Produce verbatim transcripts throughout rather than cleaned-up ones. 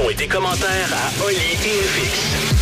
et des commentaires à Oli et F X.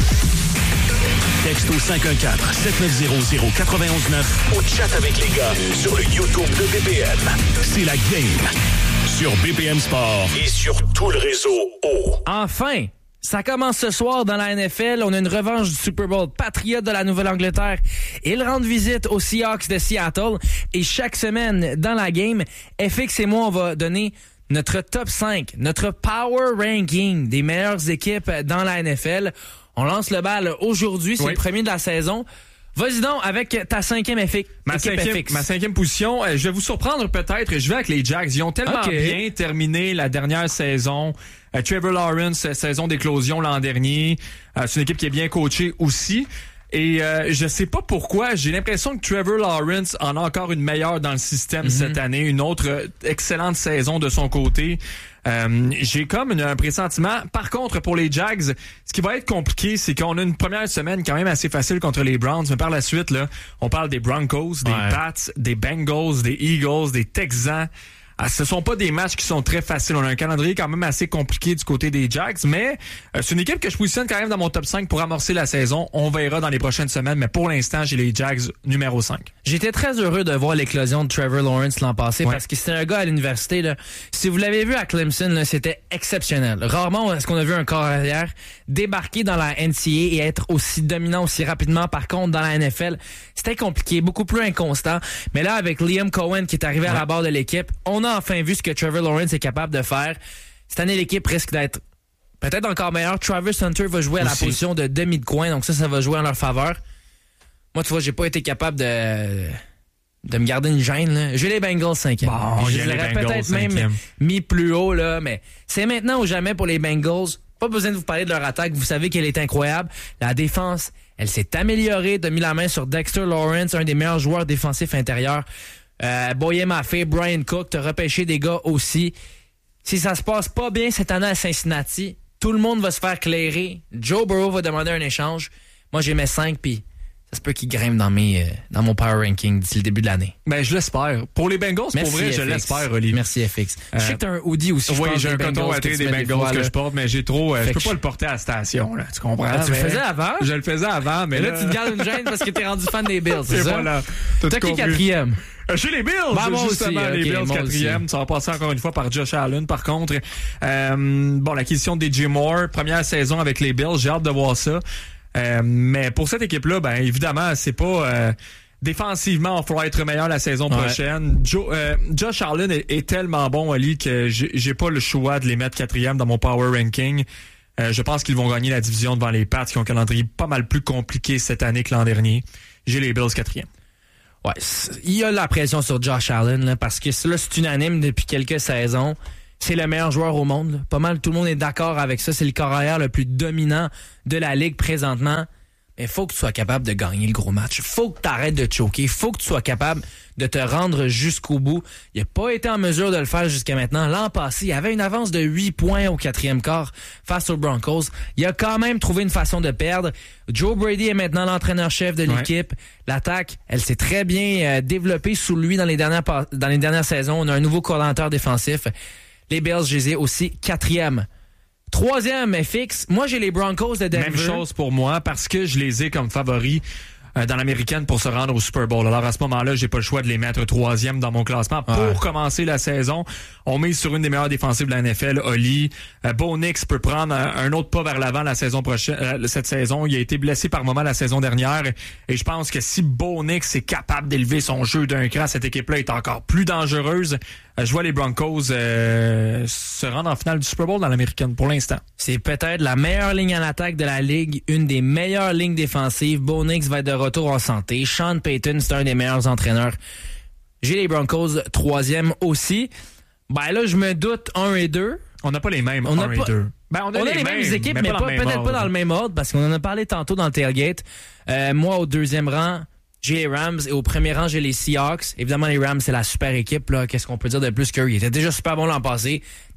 Texte au cinq un quatre, sept neuf zéro, zéro neuf un neuf ou chat avec les gars sur le YouTube de B P M. C'est la game sur B P M Sport et sur tout le réseau O. Enfin! Ça commence ce soir dans la N F L. On a une revanche du Super Bowl. Patriots de la Nouvelle-Angleterre. Ils rendent visite aux Seahawks de Seattle. Et chaque semaine, dans la game, F X et moi, on va donner notre top cinq, notre power ranking des meilleures équipes dans la N F L. On lance le bal aujourd'hui. C'est oui. le premier de la saison. Vas-y donc avec ta cinquième F X. Ma cinquième, F X. Ma cinquième position, euh, je vais vous surprendre peut-être. Je vais avec les Jags. Ils ont tellement okay. bien terminé la dernière saison. Euh, Trevor Lawrence, saison d'éclosion l'an dernier. Euh, c'est une équipe qui est bien coachée aussi. Et euh, je sais pas pourquoi, j'ai l'impression que Trevor Lawrence en a encore une meilleure dans le système mm-hmm. cette année. Une autre excellente saison de son côté. Euh, j'ai comme une, un pressentiment. Par contre, pour les Jags, ce qui va être compliqué, c'est qu'on a une première semaine quand même assez facile contre les Browns. Mais par la suite, là, on parle des Broncos, des ouais. Pats, des Bengals, des Eagles, des Texans. Ah, ce sont pas des matchs qui sont très faciles. On a un calendrier quand même assez compliqué du côté des Jags, mais euh, c'est une équipe que je positionne quand même dans mon top cinq pour amorcer la saison. On verra dans les prochaines semaines, mais pour l'instant, j'ai les Jags numéro cinq. J'étais très heureux de voir l'éclosion de Trevor Lawrence l'an passé ouais. parce que c'était un gars à l'université. Là. Si vous l'avez vu à Clemson, là, c'était exceptionnel. Rarement est-ce qu'on a vu un corps arrière débarquer dans la N C A A et être aussi dominant aussi rapidement. Par contre, dans la N F L, c'était compliqué, beaucoup plus inconstant. Mais là, avec Liam Cohen qui est arrivé ouais. à la barre de l'équipe, on a enfin vu ce que Trevor Lawrence est capable de faire. Cette année, l'équipe risque d'être peut-être encore meilleure. Travis Hunter va jouer à la Aussi. position de demi de coin, donc ça, ça va jouer en leur faveur. Moi, tu vois, j'ai pas été capable de de me garder une gêne. Là. J'ai les Bengals cinquième. Bon, je les aurais peut-être cinquième. Même mis plus haut, là, mais c'est maintenant ou jamais pour les Bengals. Pas besoin de vous parler de leur attaque. Vous savez qu'elle est incroyable. La défense, elle s'est améliorée. T'as mis la main sur Dexter Lawrence, un des meilleurs joueurs défensifs intérieurs. Euh, Boye Maffei, Brian Cook, t'as repêché des gars aussi. Si ça se passe pas bien cette année à Cincinnati, tout le monde va se faire clairer. Joe Burrow va demander un échange. Moi, j'ai mes cinq, puis ça se peut qu'il grimpe dans mes euh, dans mon power ranking d'ici le début de l'année. Ben, je l'espère. Pour les Bengals, Merci pour vrai, F X. Je l'espère, Olivier. Merci F X. Euh, je sais que t'as un hoodie aussi. Oui, j'ai un coton à des Bengals des fois, que je porte, mais j'ai trop. Euh, je peux pas le porter à la station, là. Tu comprends? Ah, tu mais... le faisais avant? Je le faisais avant, mais là, là, tu te gardes une gêne parce que t'es rendu fan des Bills, c'est ça? Voilà. T'as qui quatrième? Chez les Bills, bah, moi justement, aussi, les okay, Bills quatrième. Ça va passer encore une fois par Josh Allen, par contre. Euh, bon, l'acquisition de D J Moore, première saison avec les Bills, j'ai hâte de voir ça. Euh, mais pour cette équipe-là, ben évidemment, c'est pas... Euh, défensivement, il faudra être meilleur la saison ouais. prochaine. Joe, euh, Josh Allen est, est tellement bon, Ali, que j'ai, j'ai pas le choix de les mettre quatrième dans mon power ranking. Euh, je pense qu'ils vont gagner la division devant les Pats, qui ont un calendrier pas mal plus compliqué cette année que l'an dernier. J'ai les Bills quatrième. Ouais, il y a la pression sur Josh Allen, là, parce que là, c'est unanime depuis quelques saisons. C'est le meilleur joueur au monde. Là. Pas mal, tout le monde est d'accord avec ça. C'est le corps arrière le plus dominant de la Ligue présentement. Mais il faut que tu sois capable de gagner le gros match. Il faut que tu arrêtes de choquer. Il faut que tu sois capable de te rendre jusqu'au bout. Il n'a pas été en mesure de le faire jusqu'à maintenant. L'an passé, il avait une avance de huit points au quatrième quart face aux Broncos. Il a quand même trouvé une façon de perdre. Joe Brady est maintenant l'entraîneur-chef de l'équipe. Ouais. L'attaque, elle s'est très bien euh, développée sous lui dans les dernières, dans les dernières saisons. On a un nouveau coordinateur défensif. Les Bills, je les ai aussi quatrième. Troisième F X, moi j'ai les Broncos de Denver. Même chose pour moi, parce que je les ai comme favoris euh, dans l'américaine pour se rendre au Super Bowl. Alors à ce moment-là, j'ai pas le choix de les mettre troisième dans mon classement pour ouais. commencer la saison. On mise sur une des meilleures défensives de la N F L, Oli. Euh, Bo Nix peut prendre un, un autre pas vers l'avant la saison prochaine, euh, cette saison. Il a été blessé par moment la saison dernière, et je pense que si Bo Nix est capable d'élever son jeu d'un cran, cette équipe-là est encore plus dangereuse. Je vois les Broncos euh, se rendre en finale du Super Bowl dans l'américaine pour l'instant. C'est peut-être la meilleure ligne en attaque de la Ligue, une des meilleures lignes défensives. Bo Nix va être de retour en santé. Sean Payton, c'est un des meilleurs entraîneurs. J'ai les Broncos troisième aussi. Ben là, je me doute un et deux. On n'a pas les mêmes on un et deux. Ben, on a, on a les, les mêmes, mêmes équipes, mais, mais pas, pas peut-être ordre. Pas dans le même ordre, parce qu'on en a parlé tantôt dans le tailgate. Euh, moi, au deuxième rang, j'ai les Rams, et au premier rang, j'ai les Seahawks. Évidemment, les Rams, c'est la super équipe, là. Qu'est-ce qu'on peut dire de plus qu'eux? Ils étaient déjà super bons l'an passé.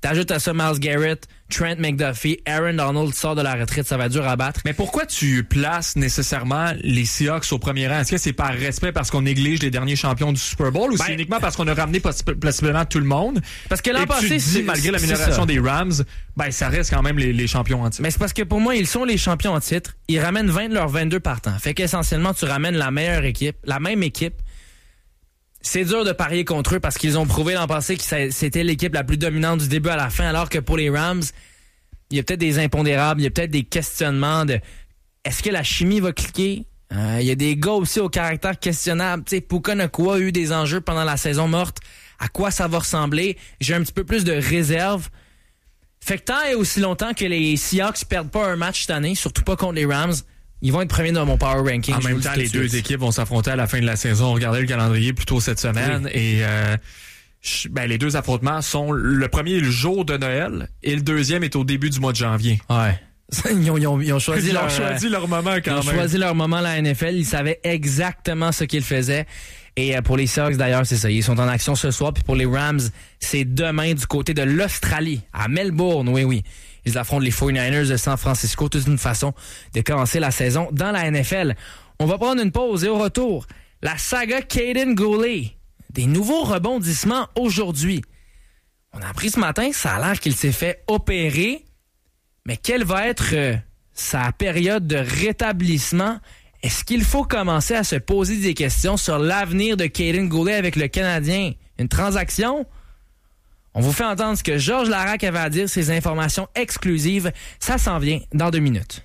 T'ajoutes à ça Myles Garrett, Trent McDuffie, Aaron Donald sort de la retraite, ça va être dur à battre. Mais pourquoi tu places nécessairement les Seahawks au premier rang? Est-ce que c'est par respect parce qu'on néglige les derniers champions du Super Bowl ou ben, c'est uniquement parce qu'on a ramené possi- possiblement tout le monde? Parce que l'an passé, tu dis, malgré l'amélioration des Rams, ben ça reste quand même les, les champions en titre. Mais c'est parce que pour moi, ils sont les champions en titre. Ils ramènent vingt de leurs vingt-deux partants. Fait qu'essentiellement, tu ramènes la meilleure équipe, la même équipe. C'est dur de parier contre eux parce qu'ils ont prouvé l'an passé que c'était l'équipe la plus dominante du début à la fin, alors que pour les Rams, il y a peut-être des impondérables, il y a peut-être des questionnements de est-ce que la chimie va cliquer? Euh, il y a des gars aussi au caractère questionnable. Tu sais, Puka Nacua a eu des enjeux pendant la saison morte. À quoi ça va ressembler? J'ai un petit peu plus de réserve. Fait que tant et aussi longtemps que les Seahawks perdent pas un match cette année, surtout pas contre les Rams, ils vont être premiers dans mon power ranking. En même temps, les deux équipes vont s'affronter à la fin de la saison. Regardez le calendrier plus tôt cette semaine. Oui. Et euh, ben, les deux affrontements sont le premier le jour de Noël et le deuxième est au début du mois de janvier. Ouais. Ils ont, ils ont, ils ont choisi, ils leur, ont choisi leur moment quand ils ont même. choisi leur moment, la N F L. Ils savaient exactement ce qu'ils faisaient. Et pour les Seahawks, d'ailleurs, c'est ça. Ils sont en action ce soir. Puis pour les Rams, c'est demain du côté de l'Australie, à Melbourne. Oui, oui. Ils affrontent les forty-niners de San Francisco. Toute une façon de commencer la saison dans la N F L. On va prendre une pause et au retour, la saga Caden Goulet. Des nouveaux rebondissements aujourd'hui. On a appris ce matin, ça a l'air qu'il s'est fait opérer. Mais quelle va être euh, sa période de rétablissement? Est-ce qu'il faut commencer à se poser des questions sur l'avenir de Caden Goulet avec le Canadien? Une transaction? On vous fait entendre ce que Georges Laraque avait à dire, ses informations exclusives. Ça s'en vient dans deux minutes.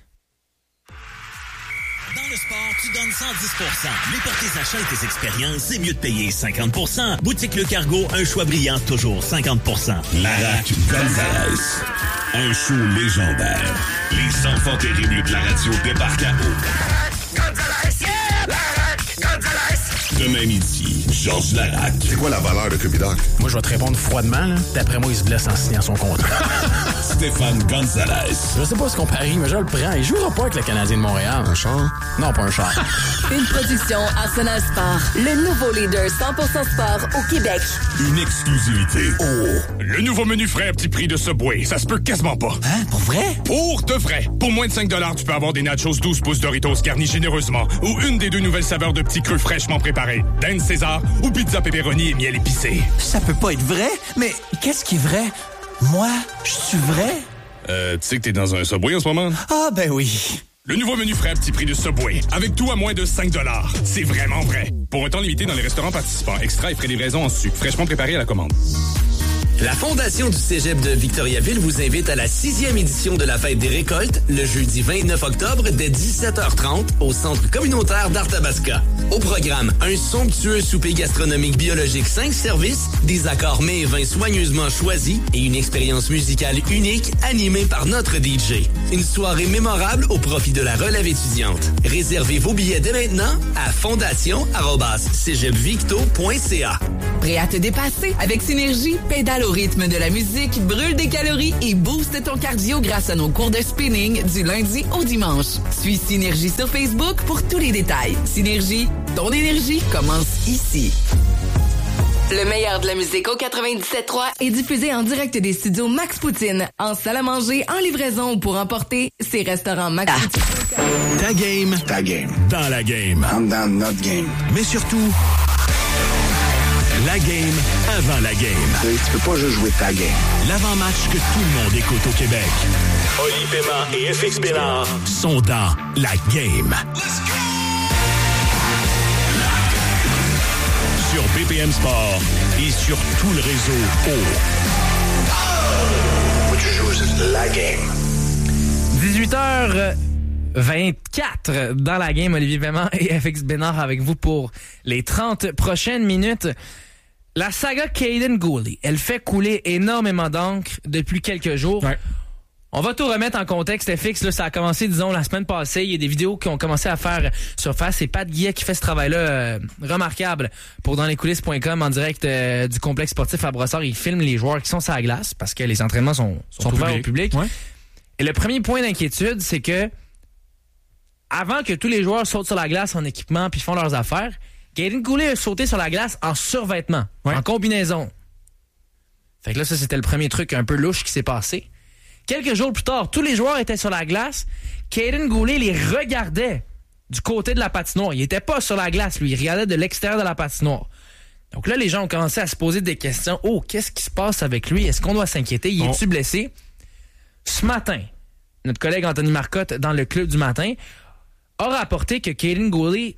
Dans le sport, tu donnes cent dix pour cent. Mais pour tes achats et tes expériences, c'est mieux de payer cinquante pour cent. Boutique Le Cargo, un choix brillant, toujours cinquante pour cent. Laraque Gonzalez. Un show légendaire. Les enfants terribles de la radio débarquent à eau. Gonzalez, yeah! Laraque Gonzalez. Demain midi, Georges Laraque. C'est quoi la valeur de Cupidoc? Moi, je vais te répondre froidement. Là. D'après moi, il se blesse en signant son contrat. Stéphane Gonzalez. Je sais pas ce qu'on parie, mais je le prends. Il jouera pas avec le Canadien de Montréal. Un char? Non, pas un char. Une production Arsenal Sport. Le nouveau leader cent pour cent sport au Québec. Une exclusivité. Oh! Le nouveau menu frais à petit prix de Subway. Ça se peut quasiment pas. Hein? Pour vrai? Pour de vrai. Pour moins de cinq dollars, tu peux avoir des nachos douze pouces Doritos garnis généreusement ou une des deux nouvelles saveurs de petits creux fraîchement préparés. Dance César ou pizza pepperoni et miel épicé. Ça peut pas être vrai, mais qu'est-ce qui est vrai? Moi, je suis vrai? Euh, tu sais que t'es dans un Subway en ce moment? Ah, ben oui. Le nouveau menu frais à petit prix de Subway. Avec tout à moins de cinq dollars. C'est vraiment vrai. Pour un temps limité dans les restaurants participants. Extra et frais de livraison en sucre. Fraîchement préparé à la commande. La Fondation du Cégep de Victoriaville vous invite à la sixième édition de la Fête des récoltes, le jeudi vingt-neuf octobre, dès dix-sept heures trente, au Centre communautaire d'Arthabasca. Au programme, un somptueux souper gastronomique biologique cinq services, des accords mets et vins soigneusement choisis et une expérience musicale unique animée par notre D J. Une soirée mémorable au profit de la relève étudiante. Réservez vos billets dès maintenant à fondation arobase cégep victo point c a. Prêt à te dépasser? Avec Synergie, pédale au rythme de la musique, brûle des calories et booste ton cardio grâce à nos cours de spinning du lundi au dimanche. Suis Synergie sur Facebook pour tous les détails. Synergie, ton énergie commence ici. Le meilleur de la musique au quatre-vingt-dix-sept trois est diffusé en direct des studios Max Poutine, en salle à manger, en livraison ou pour emporter, ces restaurants Max ah. Poutine. Ta game. Ta game. Dans la game. I'm down notre game. Mais surtout, la game avant la game. Tu peux pas juste jouer ta game. L'avant-match que tout le monde écoute au Québec. Oli Paiement et F X Bénard sont dans la game. Let's go! Sur B P M Sport et sur tout le réseau au... Oh! Faut que tu joues la game. dix-huit heures vingt-quatre dans la game. Olivier Paiement et F X Bénard avec vous pour les trente prochaines minutes. La saga Caden Goulet, elle fait couler énormément d'encre depuis quelques jours. Ouais. On va tout remettre en contexte, F X. Là, ça a commencé, disons, la semaine passée. Il y a des vidéos qui ont commencé à faire surface. C'est Pat Guillet qui fait ce travail-là euh, remarquable pour dans les coulisses point com en direct euh, du complexe sportif à Brossard. Il filme les joueurs qui sont sur la glace parce que les entraînements sont, sont, sont ouverts public. au public. Ouais. Et le premier point d'inquiétude, c'est que avant que tous les joueurs sautent sur la glace en équipement puis font leurs affaires, Caden Goulet a sauté sur la glace en survêtement, ouais. en combinaison. Fait que là, ça, c'était le premier truc un peu louche qui s'est passé. Quelques jours plus tard, tous les joueurs étaient sur la glace. Kaiden Guhle les regardait du côté de la patinoire. Il était pas sur la glace, lui. Il regardait de l'extérieur de la patinoire. Donc là, les gens ont commencé à se poser des questions. Oh, qu'est-ce qui se passe avec lui? Est-ce qu'on doit s'inquiéter? Il est-tu blessé? Ce matin, notre collègue Anthony Marcotte, dans le Club du matin, a rapporté que Kaiden Guhle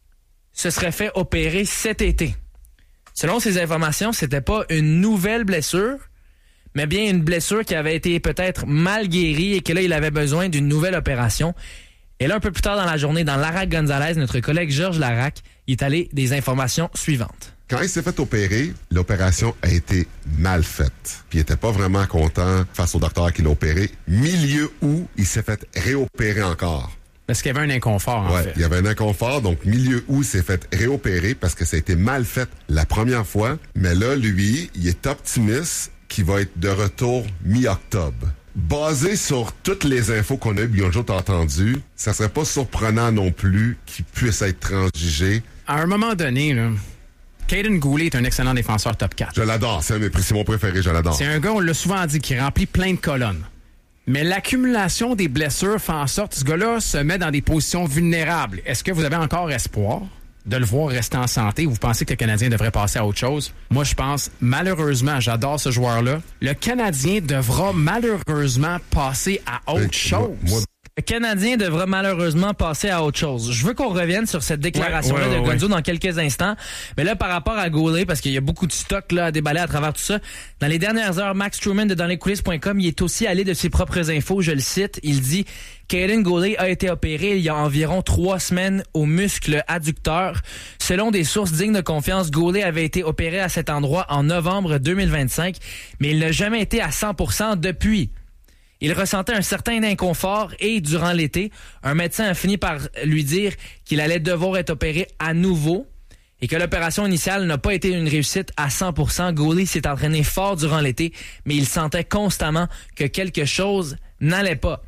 se serait fait opérer cet été. Selon ses informations, c'était pas une nouvelle blessure, mais bien une blessure qui avait été peut-être mal guérie et que là, il avait besoin d'une nouvelle opération. Et là, un peu plus tard dans la journée, dans Larac Gonzalez, notre collègue Georges Larac, il est allé des informations suivantes. Quand il s'est fait opérer, l'opération a été mal faite. Puis il était pas vraiment content face au docteur qui l'a opéré. Milieu où il s'est fait réopérer encore. Parce qu'il y avait un inconfort, en ouais, fait. Il y avait un inconfort, donc milieu où il s'est fait réopérer parce que ça a été mal fait la première fois. Mais là, lui, il est optimiste qu'il va être de retour mi-octobre. Basé sur toutes les infos qu'on a eues, bien juste entendues, ça serait pas surprenant non plus qu'il puisse être transigé. À un moment donné, là, Kaiden Guhle est un excellent défenseur top quatre. Je l'adore, c'est, un, c'est mon préféré, je l'adore. C'est un gars, on l'a souvent dit, qui remplit plein de colonnes. Mais l'accumulation des blessures fait en sorte que ce gars-là se met dans des positions vulnérables. Est-ce que vous avez encore espoir de le voir rester en santé ou vous pensez que le Canadien devrait passer à autre chose? Moi, je pense, malheureusement, j'adore ce joueur-là, le Canadien devra malheureusement passer à autre Mais, chose. Moi, moi... Le Canadien devra malheureusement passer à autre chose. Je veux qu'on revienne sur cette déclaration-là ouais, ouais, de Gonzo ouais. dans quelques instants. Mais là, par rapport à Guhle, parce qu'il y a beaucoup de stock là, à déballer à travers tout ça, dans les dernières heures, Max Truman de dans les coulisses point com, il est aussi allé de ses propres infos. Je le cite. Il dit « Kaiden Guhle a été opéré il y a environ trois semaines au muscle adducteur. Selon des sources dignes de confiance, Guhle avait été opéré à cet endroit en novembre deux mille vingt-cinq, mais il n'a jamais été à cent pour cent depuis. » Il ressentait un certain inconfort et, durant l'été, un médecin a fini par lui dire qu'il allait devoir être opéré à nouveau et que l'opération initiale n'a pas été une réussite à cent pour cent. Guhle s'est entraîné fort durant l'été, mais il sentait constamment que quelque chose n'allait pas.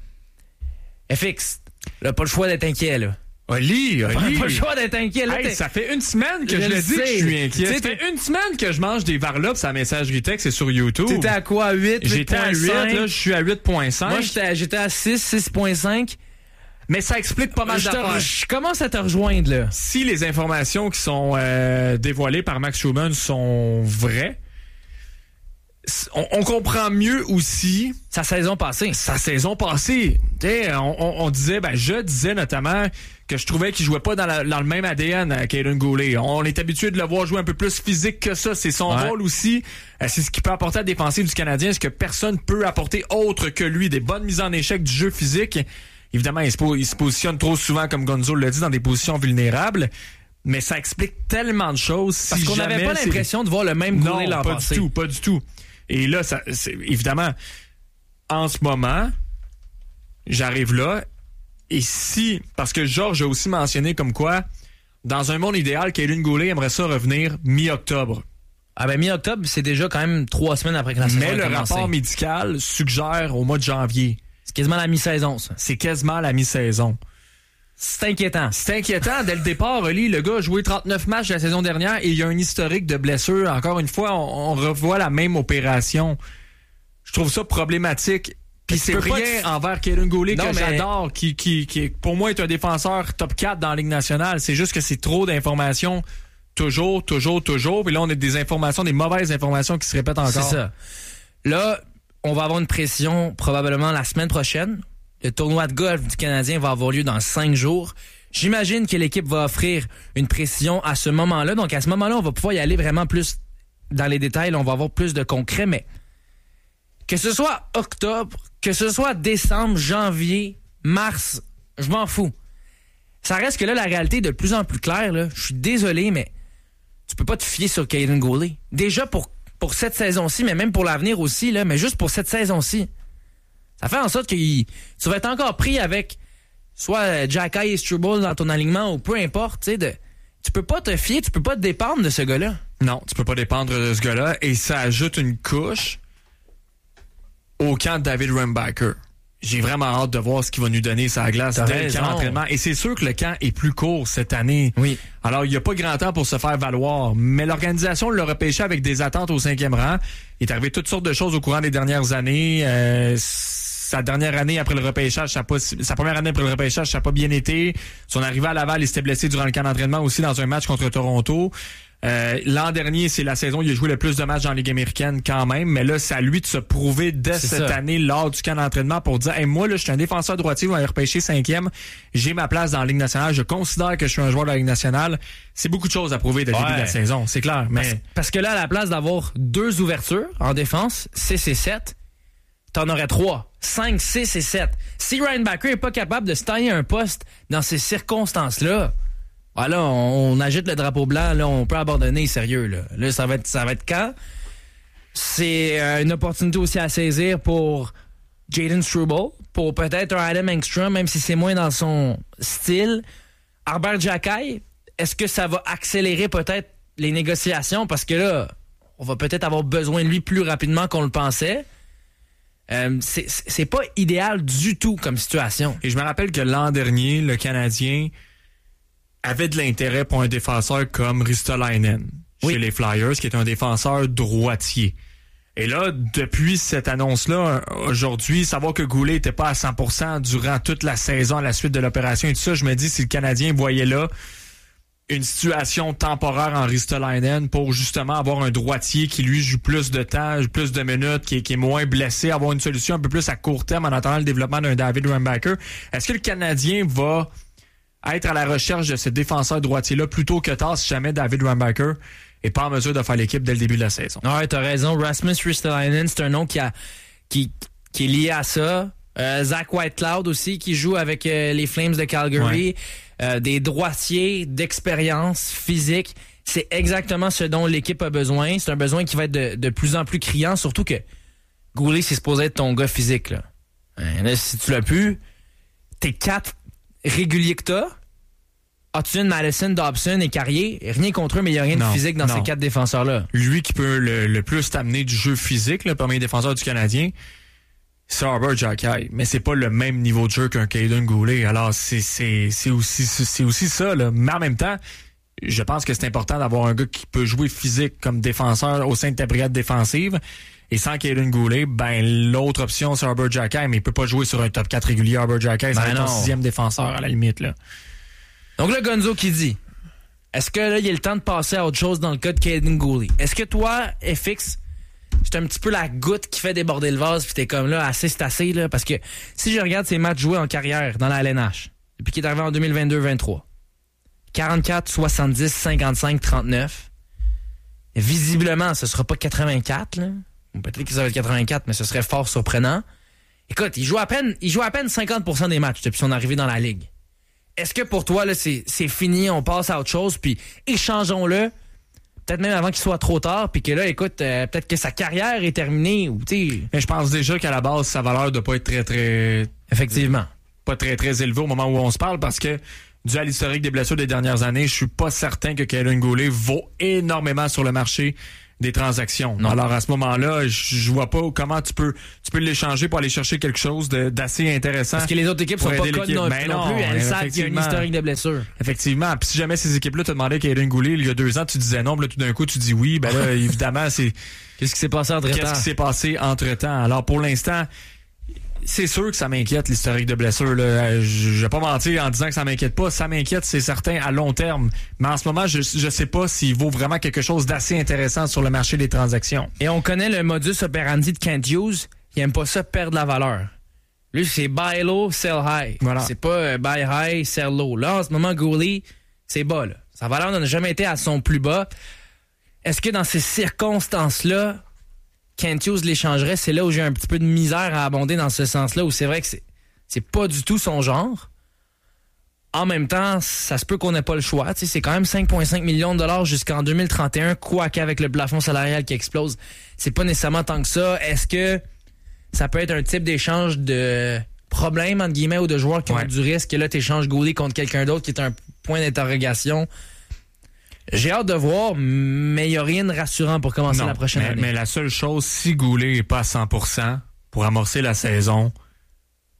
F X, là, pas le choix d'être inquiet, là. Oli, Oli. Pas le choix d'être inquiet. Là, hey, ça fait une semaine que je, je le dis que je suis inquiet. Ça fait une semaine que je mange des varlopes sur la messagerie texte et sur YouTube. T'étais à quoi? huit, J'étais à huit, là, je suis à huit virgule cinq. Moi, j'étais à, j'étais à six, six virgule cinq. Mais ça explique pas mal je d'affaires. Je commence à te rejoindre, là. Si les informations qui sont euh, dévoilées par Max Truman sont vraies, On, on comprend mieux aussi sa saison passée. Sa saison passée. T'sais, on, on, on disait, ben je disais notamment que je trouvais qu'il jouait pas dans, la, dans le même A D N à Kaiden Guhle. On est habitué de le voir jouer un peu plus physique que ça. C'est son ouais. rôle aussi. C'est ce qui peut apporter à la défensive du Canadien. Ce que personne peut apporter autre que lui. Des bonnes mises en échec du jeu physique. Évidemment, il se, il se positionne trop souvent, comme Gonzo l'a dit, dans des positions vulnérables. Mais ça explique tellement de choses. Parce si qu'on n'avait pas l'impression de voir le même Guhle l'an pas passé. Du tout, pas du tout. Et là, ça, c'est, évidemment, en ce moment, j'arrive là, et si, parce que Georges a aussi mentionné comme quoi, dans un monde idéal, Kaiden Guhle aimerait ça revenir mi-octobre. Ah ben mi-octobre, c'est déjà quand même trois semaines après que la saison a commencé. Mais le rapport médical suggère au mois de janvier. C'est quasiment la mi-saison, ça. C'est quasiment la mi-saison. C'est inquiétant. C'est inquiétant. Dès le départ, Oli, le gars a joué trente-neuf matchs la saison dernière et il y a un historique de blessures. Encore une fois, on, on revoit la même opération. Je trouve ça problématique. Puis c'est rien t- envers Kaiden Guhle que mais... j'adore, qui, qui, qui pour moi est un défenseur top quatre dans la Ligue nationale. C'est juste que c'est trop d'informations. Toujours, toujours, toujours. Puis là, on a des informations, des mauvaises informations qui se répètent encore. C'est ça. Là, on va avoir une pression probablement la semaine prochaine. Le tournoi de golf du Canadien va avoir lieu dans cinq jours. J'imagine que l'équipe va offrir une précision à ce moment-là. Donc, à ce moment-là, on va pouvoir y aller vraiment plus dans les détails. On va avoir plus de concret. Mais que ce soit octobre, que ce soit décembre, janvier, mars, je m'en fous. Ça reste que là, la réalité est de plus en plus claire. Là. Je suis désolé, mais tu peux pas te fier sur Kaiden Guhle. Déjà pour, pour cette saison-ci, mais même pour l'avenir aussi, là, mais juste pour cette saison-ci. Ça fait en sorte que il, tu vas être encore pris avec soit Jacky et Struble dans ton alignement ou peu importe. Tu sais, de, tu peux pas te fier, tu peux pas te dépendre de ce gars-là. Non, tu peux pas dépendre de ce gars-là. Et ça ajoute une couche au camp de David Rembacher. j'ai vraiment hâte de voir ce qu'il va nous donner sa glace T'as dès le raison. camp d'entraînement. Et c'est sûr que le camp est plus court cette année. Oui. Alors, il n'y a pas grand temps pour se faire valoir. Mais l'organisation l'a repêché avec des attentes au cinquième rang. Il est arrivé toutes sortes de choses au courant des dernières années. Euh, sa dernière année après le repêchage, ça a pas, sa première année après le repêchage, ça n'a pas bien été. Son arrivée à Laval, il s'était blessé durant le camp d'entraînement aussi dans un match contre Toronto. Euh, l'an dernier, c'est la saison où il a joué le plus de matchs dans la Ligue américaine quand même, mais là, c'est à lui de se prouver dès C'est cette ça. année lors du camp d'entraînement pour dire hey, moi, là, je suis un défenseur droitier, vous m'avez repêché cinquième, j'ai ma place dans la Ligue nationale, je considère que je suis un joueur de la Ligue nationale. C'est beaucoup de choses à prouver dès le Ouais. début de la saison, c'est clair. Mais Parce, parce que là, à la place d'avoir deux ouvertures en défense, six et sept, t'en aurais trois. cinq, six et sept. Si Ryan Backer est pas capable de se tailler un poste dans ces circonstances-là, voilà, on, on agite le drapeau blanc, là, on peut abandonner, sérieux, là. Là, ça va être, ça va être quand? C'est euh, une opportunité aussi à saisir pour Jaden Struble, pour peut-être un Adam Engstrom, même si c'est moins dans son style. Arbert Jacquet, est-ce que ça va accélérer peut-être les négociations? Parce que là, on va peut-être avoir besoin de lui plus rapidement qu'on le pensait. Euh, c'est, c'est pas idéal du tout comme situation. Et je me rappelle que l'an dernier, le Canadien avait de l'intérêt pour un défenseur comme Ristolainen Oui. chez les Flyers, qui est un défenseur droitier. Et là, depuis cette annonce-là, aujourd'hui, savoir que Goulet n'était pas à cent pour cent durant toute la saison à la suite de l'opération et tout ça, je me dis si le Canadien voyait là une situation temporaire en Ristolainen pour justement avoir un droitier qui lui joue plus de temps, plus de minutes, qui est, qui est moins blessé, avoir une solution un peu plus à court terme en attendant le développement d'un David Rambacker. Est-ce que le Canadien va être à la recherche de ce défenseur droitier-là plus tôt que tard si jamais David Rambacker est pas en mesure de faire l'équipe dès le début de la saison? Ouais, t'as raison. Rasmus Ristolainen, c'est un nom qui, a, qui, qui est lié à ça. Euh, Zach Whitecloud aussi, qui joue avec euh, les Flames de Calgary. Ouais. Euh, des droitiers d'expérience physique. C'est exactement ce dont l'équipe a besoin. C'est un besoin qui va être de, de plus en plus criant, surtout que Goulet, c'est supposé être ton gars physique. Là, hein, là si tu l'as plus, tes quatre réguliers que t'as, Hudson, Madison, Dobson et Carrier, rien contre eux, mais il n'y a rien Non, de physique dans non. ces quatre défenseurs-là. Lui qui peut le, le plus t'amener du jeu physique, le premier défenseur du Canadien, c'est Arbor Jacquet, mais c'est pas le même niveau de jeu qu'un Caden Goulet. Alors c'est c'est c'est aussi c'est aussi ça là. Mais en même temps, je pense que c'est important d'avoir un gars qui peut jouer physique comme défenseur au sein de ta brigade défensive. Et sans Caden Goulet, ben l'autre option c'est Arbor Jacquet, mais il peut pas jouer sur un top quatre régulier. Arbor Jacquet, c'est Ben ton non. sixième défenseur à la limite là. Donc là, Gonzo qui dit, est-ce que là, il y a le temps de passer à autre chose dans le cas de Caden Goulet? Est-ce que toi, F X, c'est un petit peu la goutte qui fait déborder le vase pis t'es comme là, assez c'est assez, là? Parce que si je regarde ses matchs joués en carrière dans la L N H, depuis qu'il est arrivé en deux mille vingt-deux vingt-trois, quarante-quatre, soixante-dix, cinquante-cinq, trente-neuf, visiblement, ce sera pas quatre-vingt-quatre, là. Ou peut-être que ça va être quatre-vingt-quatre, mais ce serait fort surprenant. Écoute, il joue à peine, il joue à peine cinquante pour cent des matchs depuis son arrivée dans la Ligue. Est-ce que pour toi, là, c'est, c'est fini, on passe à autre chose, puis échangeons-le, peut-être même avant qu'il soit trop tard, puis que là, écoute, euh, peut-être que sa carrière est terminée, ou tu sais... Mais je pense déjà qu'à la base, sa valeur doit pas être très, très... Effectivement. Pas très, très élevée au moment où on se parle, parce que, dû à l'historique des blessures des dernières années, je suis pas certain que Caden Goulet vaut énormément sur le marché des transactions. Non. Alors à ce moment-là, je je vois pas comment tu peux tu peux l'échanger pour aller chercher quelque chose de, d'assez intéressant. Parce que les autres équipes pour sont pas aider connes l'équipe. non, Ben non plus. Elles savent qu'il y a une effectivement. historique de blessures. Effectivement. Puis si jamais ces équipes-là te demandaient Caden Goulet il y a deux ans, tu disais non, puis là tout d'un coup tu dis oui, ben là évidemment c'est Qu'est-ce qui s'est passé entre qu'est-ce temps? qui s'est passé entre-temps. Alors pour l'instant, c'est sûr que ça m'inquiète, l'historique de blessures. Là. Je, je vais pas mentir en disant que ça m'inquiète pas. Ça m'inquiète, c'est certain, à long terme. Mais en ce moment, je je sais pas s'il vaut vraiment quelque chose d'assez intéressant sur le marché des transactions. Et on connaît le modus operandi de Kent Hughes. Il aime pas ça perdre la valeur. Lui, c'est buy low, sell high. Voilà. C'est pas euh, buy high, sell low. Là, en ce moment, Goulet, c'est bas. Là. Sa valeur n'a jamais été à son plus bas. Est-ce que dans ces circonstances-là, Kent Hughes l'échangerait? C'est là où j'ai un petit peu de misère à abonder dans ce sens-là, où c'est vrai que c'est, c'est pas du tout son genre. En même temps, ça se peut qu'on n'ait pas le choix. Tu sais, c'est quand même cinq virgule cinq millions de dollars jusqu'en deux mille trente et un, quoi qu'avec le plafond salarial qui explose, c'est pas nécessairement tant que ça. Est-ce que ça peut être un type d'échange de problème, entre guillemets, ou de joueurs qui Ouais. ont du risque, que là, tu échanges Goulet contre quelqu'un d'autre qui est un point d'interrogation? J'ai hâte de voir, mais il n'y a rien de rassurant pour commencer Non, la prochaine mais, année. mais la seule chose, si Goulet n'est pas à cent pour cent pour amorcer la saison,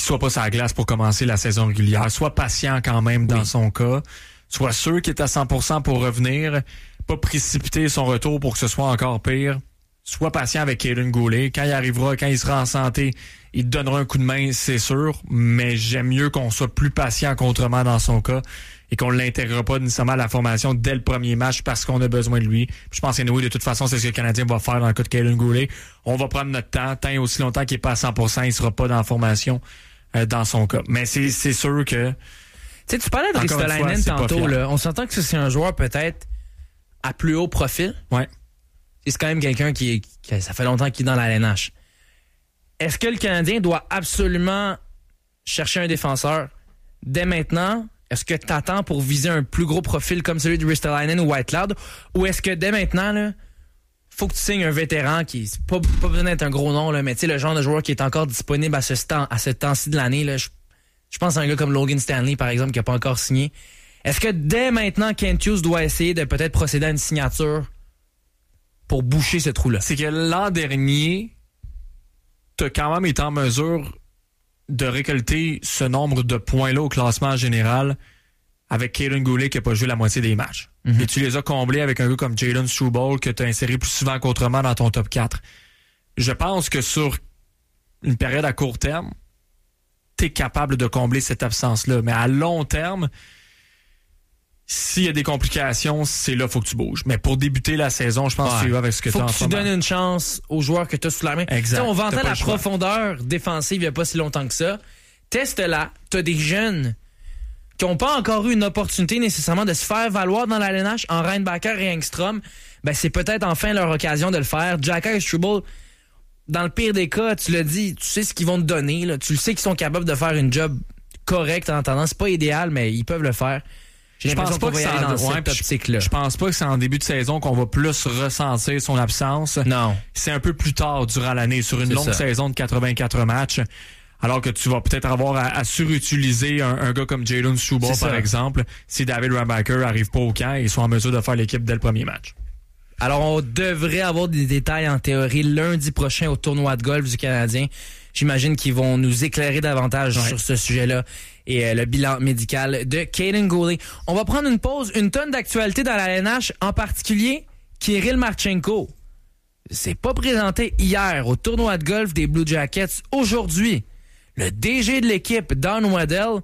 soit pas sur la glace pour commencer la saison régulière. Sois patient quand même dans oui. son cas. Sois sûr qu'il est à cent pour cent pour revenir. Pas précipiter son retour pour que ce soit encore pire. Sois patient avec Kaiden Goulet. Quand il arrivera, quand il sera en santé, il te donnera un coup de main, c'est sûr. Mais j'aime mieux qu'on soit plus patient qu'autrement dans son cas et qu'on ne l'intègre pas nécessairement à la formation dès le premier match parce qu'on a besoin de lui. Puis je pense que oui, de toute façon, c'est ce que le Canadien va faire dans le cas de Kaiden Goulet. On va prendre notre temps. Tant et aussi longtemps qu'il n'est pas à cent pour cent, il ne sera pas dans la formation euh, dans son cas. Mais c'est, c'est sûr que... Tu sais, tu parlais de Ristolainen tantôt. Là. On s'entend que c'est un joueur peut-être à plus haut profil. Ouais. C'est quand même quelqu'un qui, qui ça fait longtemps qu'il est dans la L N H. Est-ce que le Canadien doit absolument chercher un défenseur dès maintenant? Est-ce que tu attends pour viser un plus gros profil comme celui de Ristolainen ou Whitecloud? Ou est-ce que dès maintenant, là, faut que tu signes un vétéran qui, c'est pas, pas besoin d'être un gros nom, là, mais tu sais, le genre de joueur qui est encore disponible à ce temps, à ce temps-ci de l'année, là, je, je pense à un gars comme Logan Stanley, par exemple, qui n'a pas encore signé. Est-ce que dès maintenant, Kent Hughes doit essayer de peut-être procéder à une signature pour boucher ce trou-là? C'est que l'an dernier, t'as quand même été en mesure de récolter ce nombre de points-là au classement général avec Kaiden Goulet qui n'a pas joué la moitié des matchs. Mm-hmm. Et tu les as comblés avec un gars comme Jalen Struble que tu as inséré plus souvent qu'autrement dans ton top quatre. Je pense que sur une période à court terme, tu es capable de combler cette absence-là. Mais à long terme, s'il y a des complications, c'est là qu'il faut que tu bouges. Mais pour débuter la saison, je pense ouais. que tu vas avec ce que tu as en ce moment. Faut que tu donnes une chance aux joueurs que tu as sous la main. Exact. T'sais, on vantait la profondeur défensive il n'y a pas si longtemps que ça. Teste-la. Tu as des jeunes qui n'ont pas encore eu une opportunité nécessairement de se faire valoir dans la L N H en Reinbacher et Engstrom. Ben, c'est peut-être enfin leur occasion de le faire. Jacker et Struble, dans le pire des cas, tu l'as dit, tu sais ce qu'ils vont te donner. Là. Tu le sais qu'ils sont capables de faire une job correcte en attendant. C'est pas idéal, mais ils peuvent le faire. J'ai je pense pas que c'est dans cette ouais, optique-là. Je pense pas que c'est en début de saison qu'on va plus ressentir son absence. Non. C'est un peu plus tard durant l'année, sur une c'est longue ça. saison de quatre-vingt-quatre matchs. Alors que tu vas peut-être avoir à, à surutiliser un, un gars comme Jalen Struble, par ça. exemple, si David Reinbacher arrive pas au camp et soit en mesure de faire l'équipe dès le premier match. Alors, on devrait avoir des détails en théorie lundi prochain au tournoi de golf du Canadien. J'imagine qu'ils vont nous éclairer davantage ouais. sur ce sujet-là et euh, le bilan médical de Kaiden Goulet. On va prendre une pause, une tonne d'actualités dans la L N H, en particulier Kirill Marchenko. C'est pas présenté hier au tournoi de golf des Blue Jackets. Aujourd'hui, le D G de l'équipe, Don Waddell,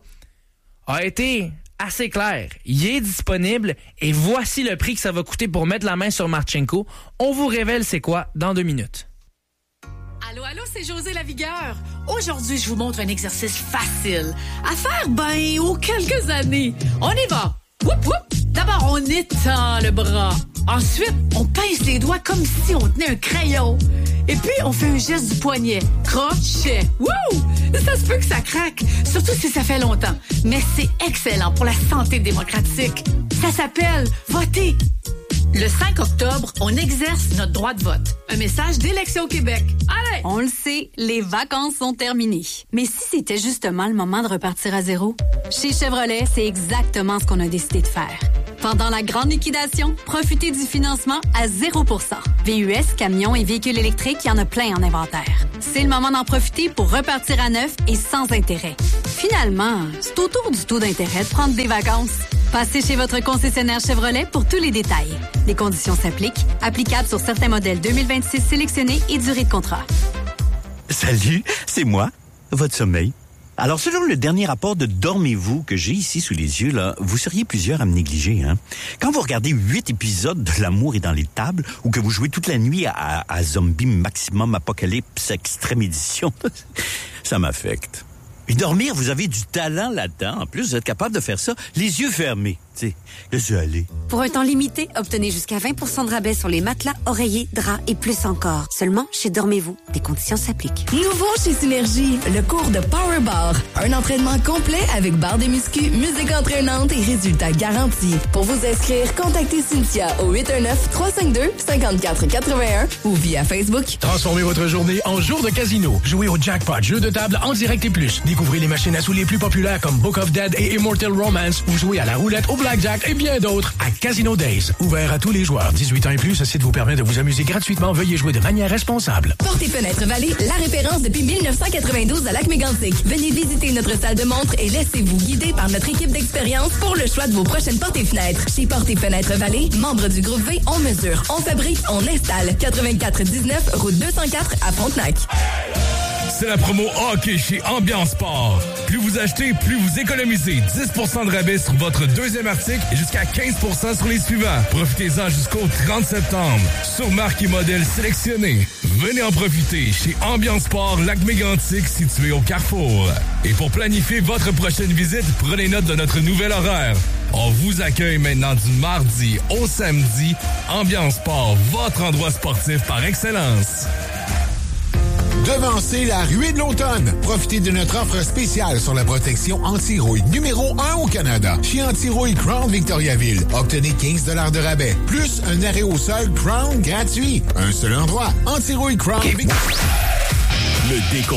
a été assez clair. Il est disponible et voici le prix que ça va coûter pour mettre la main sur Marchenko. On vous révèle c'est quoi dans deux minutes. Allô, allô, c'est José Lavigueur. Aujourd'hui, je vous montre un exercice facile à faire, ben, aux quelques années. On y va. Whoop, whoop. D'abord, on étend le bras. Ensuite, on pince les doigts comme si on tenait un crayon. Et puis, on fait un geste du poignet. Crochet. Wouh! Ça se peut que ça craque, surtout si ça fait longtemps. Mais c'est excellent pour la santé démocratique. Ça s'appelle voter. Le cinq octobre, on exerce notre droit de vote. Un message d'Élection Québec. Allez! On le sait, les vacances sont terminées. Mais si c'était justement le moment de repartir à zéro? Chez Chevrolet, c'est exactement ce qu'on a décidé de faire. Pendant la grande liquidation, profitez du financement à zéro pour cent. V U S, camions et véhicules électriques, il y en a plein en inventaire. C'est le moment d'en profiter pour repartir à neuf et sans intérêt. Finalement, c'est au tour du taux d'intérêt de prendre des vacances. Passez chez votre concessionnaire Chevrolet pour tous les détails. Les conditions s'appliquent, applicables sur certains modèles deux mille vingt-six sélectionnés et durée de contrat. Salut, c'est moi, votre sommeil. Alors, selon le dernier rapport de Dormez-vous que j'ai ici sous les yeux, là, vous seriez plusieurs à me négliger. Hein? Quand vous regardez huit épisodes de L'amour est dans les tables ou que vous jouez toute la nuit à, à Zombie Maximum Apocalypse Extrême Édition, ça m'affecte. Et dormir, vous avez du talent là-dedans. En plus, vous êtes capable de faire ça les yeux fermés. Tu sais, laissez aller. Pour un temps limité, obtenez jusqu'à vingt pour cent de rabais sur les matelas, oreillers, draps et plus encore. Seulement chez Dormez-vous. Des conditions s'appliquent. Nouveau chez Synergie, le cours de Power Bar. Un entraînement complet avec barre de muscu, musique entraînante et résultats garantis. Pour vous inscrire, contactez Cynthia au huit un neuf, trois cinq deux, cinq quatre huit un ou via Facebook. Transformez votre journée en jour de casino. Jouez au jackpot, jeu de table en direct et plus. Découvrez les machines à sous les plus populaires comme Book of Dead et Immortal Romance ou jouez à la roulette au blackjack et bien d'autres à Casino Days. Ouvert à tous les joueurs. dix-huit ans et plus, ce site vous permet de vous amuser gratuitement. Veuillez jouer de manière responsable. Portes et Fenêtres Vallée, la référence depuis mille neuf cent quatre-vingt-douze à Lac-Mégantic. Venez visiter notre salle de montre et laissez-vous guider par notre équipe d'expérience pour le choix de vos prochaines portes et fenêtres. Chez Portes et Fenêtres Vallée, membre du groupe V, on mesure, on fabrique, on installe. quatre-vingt-quatre dix-neuf, route deux cent quatre à Frontenac. C'est la promo hockey chez Ambiance Sport. Plus vous achetez, plus vous économisez. dix pour cent de rabais sur votre deuxième article et jusqu'à quinze pour cent sur les suivants. Profitez-en jusqu'au trente septembre. Sur marque et modèles sélectionnés. Venez en profiter chez Ambiance Sport Lac-Mégantic, situé au Carrefour. Et pour planifier votre prochaine visite, prenez note de notre nouvel horaire. On vous accueille maintenant du mardi au samedi. Ambiance Sport, votre endroit sportif par excellence. Devancez la ruée de l'automne. Profitez de notre offre spéciale sur la protection anti-rouille numéro un au Canada. Chez Anti-Rouille Crown Victoriaville, obtenez quinze dollars de rabais, plus un arrêt au sol Crown gratuit. Un seul endroit, Anti-Rouille Crown Victoriaville. Le décompte.